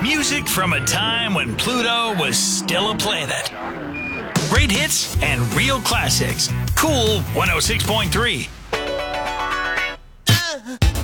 Music from a time when Pluto was still a planet. Great hits and real classics. Cool 106.3.